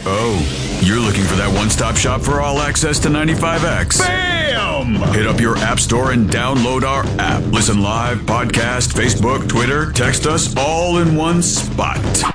Oh, you're looking for that one-stop shop for all access to 95X. Bam! Hit up your app store and download our app. Listen live, podcast, Facebook, Twitter, text us all in one spot.